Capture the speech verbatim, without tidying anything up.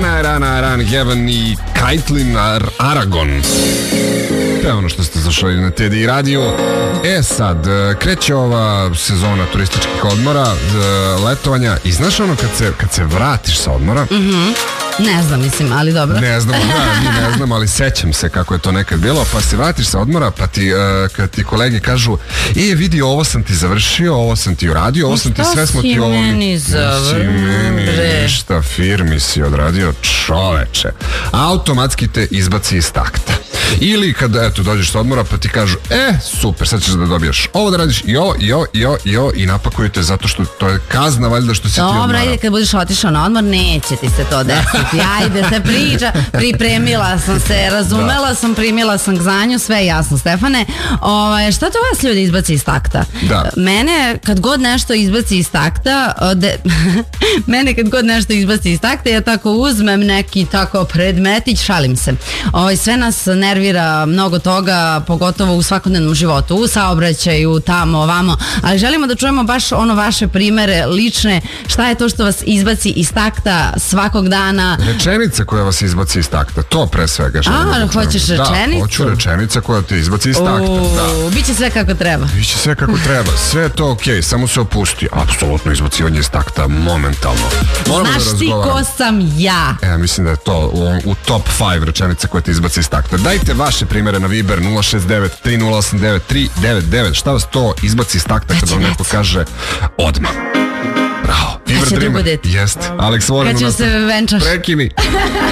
Rana, Rana, Rana, Heaven i Caitlin Aragon. To je ono što ste slušali na T D I radiju. E sad, kreće ova sezona turističkih odmora, letovanja i znaš ono kad se, kad se vratiš sa odmora, mm-hmm. Ne znam, mislim, ali dobro. Ne znam, da, mi ne znam, ali sećam se kako je to nekad bilo, pa se vratiš sa odmora, pa ti, uh, kad ti kolege kažu, e, vidi, ovo sam ti završio, ovo sam ti uradio, ovo sam ti sve smo ti ovo... Šta si meni završio? Meni ništa, firmi si odradio, čoveče. Automatski te izbaci iz takta. Ili kad, eto, dođeš sa odmora pa ti kažu, e, super, sad ćeš da dobiješ ovo da radiš i ovo, i ovo, i ovo, i ovo i napakuju te zato što to je kazna valjda što si ti odmara. Dobro, ajde, kad budeš otišao na odmor, neće ti se to desiti. Ajde se priča, pripremila sam se, razumela da. sam, primila sam k znanju, sve jasno, Stefane. O, šta to vas ljudi izbaci iz takta? Da. Mene kad god nešto izbaci iz takta, de, mene kad god nešto izbaci iz takta, ja tako uzmem neki tako predmetić, šalim se. O, sve nas nervira mnogo toga, pogotovo u svakodnevnom životu, u saobraćaju, tamo, ovamo, ali želimo da čujemo baš ono vaše primere lične, šta je to što vas izbaci iz takta svakog dana. Rečenica koja vas izbaci iz takta, to pre svega. A, hoćeš rečenicu? Da, hoću rečenica koja te izbaci iz takta. Da. Biće sve kako treba. Biće sve kako treba, sve je to okej, okay, samo se opusti. Apsolutno izbacivanje iz takta momentalno. Moramo Znaš da ti ko sam ja? E, mislim da je to u, u top pet rečenica koja te izbaci iz takta. Dajte vaše primere na Viber nula šest devet tri nula osam devet tri devet devet. Šta vas to izbaci iz takta kad vam neko kaže odmah? Bravo. Kad će drugo dete? Jeste. Alex Warren. Kad ću se venčaš? Prekini.